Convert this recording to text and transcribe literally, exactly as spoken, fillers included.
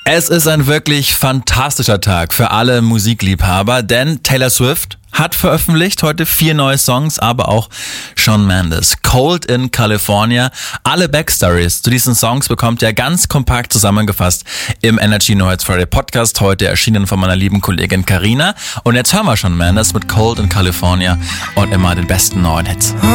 Es ist ein wirklich fantastischer Tag für alle Musikliebhaber, denn Taylor Swift hat veröffentlicht heute vier neue Songs, aber auch Shawn Mendes. Cold in California. Alle Backstories zu diesen Songs bekommt ihr ganz kompakt zusammengefasst im Energy No Hits Friday Podcast, heute erschienen von meiner lieben Kollegin Carina. Und jetzt hören wir Shawn Mendes mit Cold in California und immer den besten neuen Hits.